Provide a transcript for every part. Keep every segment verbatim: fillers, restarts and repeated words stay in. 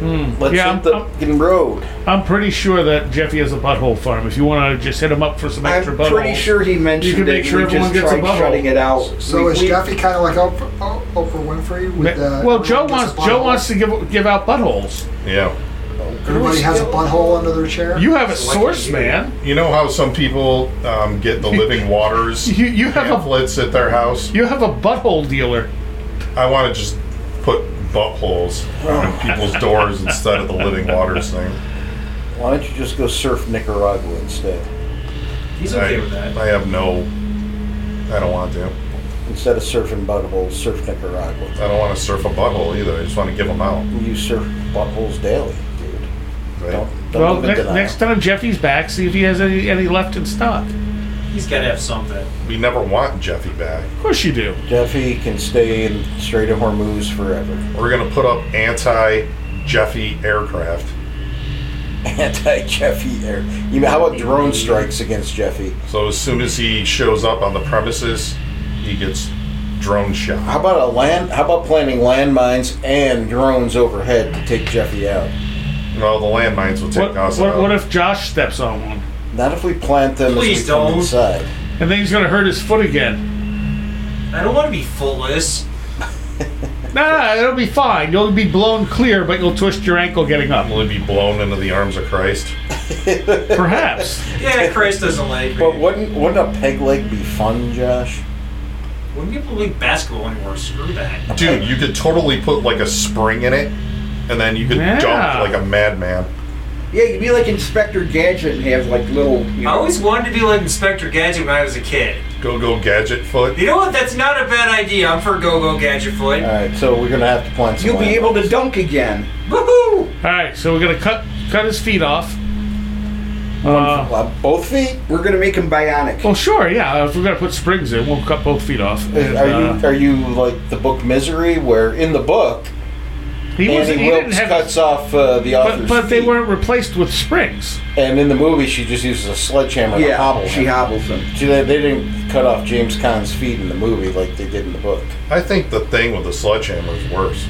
Mm. Let's yeah, hit the I'm, fucking road. I'm pretty sure that Jeffy has a butthole farm. If you want to just hit him up for some extra I'm buttholes. pretty sure he mentioned you can make it. sure we everyone just gets a tried butthole. shutting it out. So we, is we, Jeffy kind of like Oprah, Oprah Winfrey? With, uh, well, Joe everyone wants gets a Joe butthole? wants to give give out buttholes. Yeah. Everybody has a butthole under their chair? You have a So why source, can't you? man. You know how some people um, get the Living Waters You you have a pamphlets at their house? you have a butthole dealer. I want to just put buttholes on people's doors instead of the Living Waters thing. Why don't you just go surf Nicaragua instead? He's okay I, with that. I have no... I don't want to. Instead of surfing buttholes, surf Nicaragua. I don't want to surf a butthole either. I just want to give them out. You surf buttholes daily, dude. Right? Don't, don't Well, even ne- deny next it. time Jeffy's back, see if he has any any left in stock. He's got to have something. We never want Jeffy back. Of course you do. Jeffy can stay in Strait of Hormuz forever. We're going to put up anti-Jeffy aircraft. Anti-Jeffy air. You know, how about drone strikes against Jeffy? So as soon as he shows up on the premises, he gets drone shot. How about a land? How about planting landmines and drones overhead to take Jeffy out? Well, the landmines will take What, us what, out. what if Josh steps on one? Not if we plant them Please as we come don't. inside. And then he's going to hurt his foot again. I don't want to be footless. Nah, nah, it'll be fine. You'll be blown clear, but you'll twist your ankle getting up. Will he be blown into the arms of Christ? Perhaps. Yeah, Christ doesn't like me. But wouldn't wouldn't a peg leg be fun, Josh? Wouldn't people play basketball anymore? Screw that. Dude, you could totally put like a spring in it, and then you could Yeah. jump like a madman. yeah, you'd be like Inspector Gadget and have like little. You know, I always wanted to be like Inspector Gadget when I was a kid. Go go gadget foot. You know what? That's not a bad idea. I'm for Go-Go Gadget Foot. All right, so we're gonna have to plant some. you'll be able to landmines. dunk again. Woohoo! All right, so we're going to cut cut his feet off. One, Uh, uh, both feet. We're gonna make him bionic. well, sure, yeah. If we're going to put springs in, we'll cut both feet off. And, are uh, you are you like the book Misery, where in the book he was, Annie he didn't Wilkes have, cuts off uh, the but, author's but they feet, weren't replaced with springs. and in the movie she just uses a sledgehammer to hobble Yeah, she him. hobbles him. See, they, they didn't cut off James Caan's feet in the movie like they did in the book. I think the thing with the sledgehammer is worse.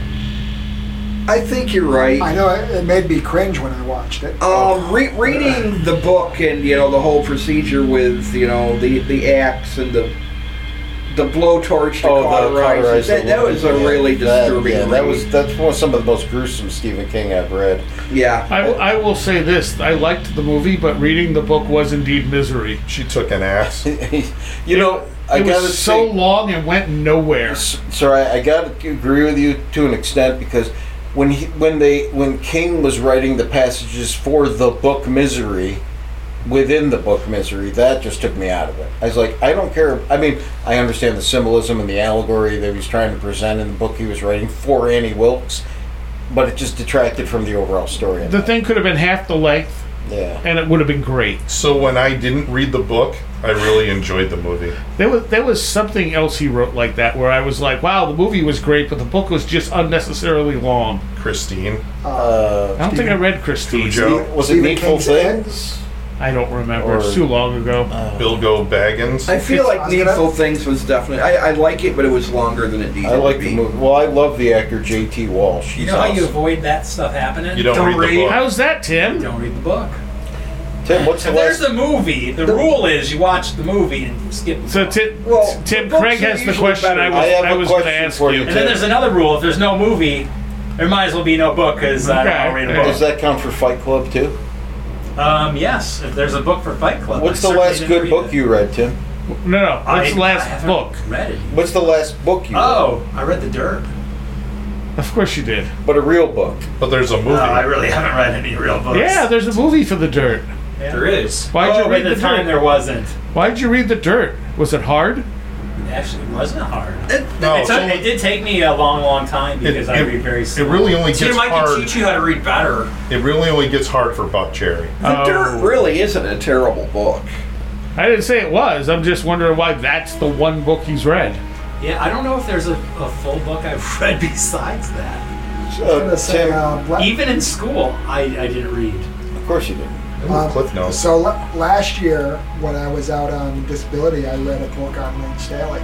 I think you're right. I know it, it made me cringe when I watched it. Um, re- reading the book and you know the whole procedure with you know the the axe and the the blowtorch to Oh, the cauterize it, cauterized that, that aluminum, was a yeah. really That- disturbing Yeah, that read. was that's one of some of the most gruesome Stephen King I've read. yeah. I, w- I will say this: I liked the movie, but reading the book was indeed misery. She took an axe. You know, I It gotta was so say, long and went nowhere. S- Sorry, I gotta agree with you to an extent because when he, when they when King was writing the passages for the book Misery, within the book Misery, that just took me out of it. I was like, I don't care. I mean, I understand the symbolism and the allegory that he was trying to present in the book he was writing for Annie Wilkes, but it just detracted from the overall story. The thing could have been half the length, yeah. and it would have been great. So when I didn't read the book, I really enjoyed the movie. There was there was something else he wrote like that where I was like, wow, the movie was great, but the book was just unnecessarily long. Christine. Uh, I don't think I read Christine. Cujo. was it Stephen Needful King's Things? I don't remember. Or- it's too long ago. Bilbo Baggins. I feel I like was gonna- Needful Things was definitely. I, I like it, but it was longer than it needed I like to the be. movie. Well, I love the actor J T Walsh. You He's know how you awesome. avoid that stuff happening? You don't, Don't read the read. book. How's that, Tim? Don't read the book. Tim, what's the If there's last? the movie, the, The- rule is you watch the movie and skip the So book. Tim, Well, Tim the books Craig are has the usually question better. I was I have I, a was going to question ask for you. you. And then there's another rule. If there's no movie, there might as well be no book because I Okay. don't read a Does book. that count for Fight Club too? Um, yes, if there's a book for Fight Club. What's I the certainly last didn't good read book it. you read, Tim? No, no. I- What's the I last haven't book? Read it. What's the last book you read? Oh, I read The Dirt. Of course you did. But a real book. But there's a movie. No, I really haven't read any real books. Yeah, there's a movie for The Dirt. Yeah. There is. Why'd oh, you but read at The the time Dirt? there wasn't. Why'd you read The Dirt? Was it hard? It actually wasn't hard. It- No, it, took, so- it did take me a long, long time because I it, read very it slow. really only gets Tim, I can hard. teach you how to read better. It really only gets hard for Buck Cherry. The Oh. Dirt really isn't a terrible book. I didn't say it was. I'm just wondering why that's the one book he's read. Yeah, I don't know if there's a, a full book I've read besides that. I was gonna say, Tim, uh, la- Even in school, I, I didn't read. of course you did. um, Cliff Notes. So la- last year, when I was out on disability, I read a book on Lane Staley.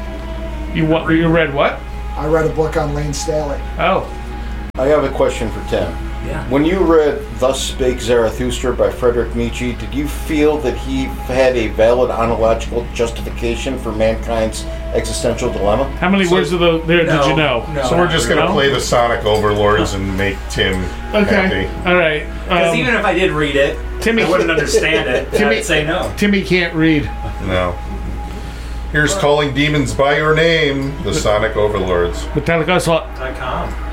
You what? You read what? I read a book on Lane Staley. Oh, I have a question for Tim. Yeah. When you read Thus Spake Zarathustra by Friedrich Nietzsche, did you feel that he had a valid ontological justification for mankind's existential dilemma? How many So- words of the there No, did you know? no. So we're just gonna No? play the Sonic Overlords and make Tim Okay. happy. All right. Because Um, even if I did read it, Timmy, I wouldn't understand it. Timmy- I'd say no. Timmy can't read. No. Here's Calling Demons by Your Name, the Sonic Overlords. Metallica Assault. Dot com.